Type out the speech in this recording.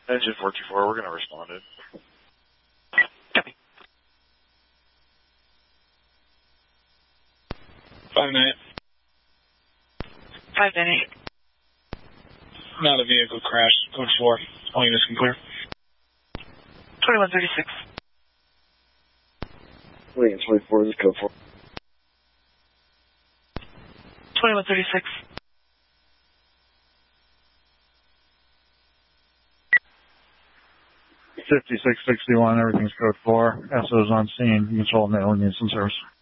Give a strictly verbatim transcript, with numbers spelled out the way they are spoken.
Engine four two four, we're going to respond it. Copy. Five nine. Five nine eight. Not a vehicle crash. Code four. All units can clear. Twenty-one thirty-six. Wait, twenty-four, this is code four. Twenty-one thirty-six. fifty-six sixty-one, everything's code four. S O's on scene. Control mail needs some service.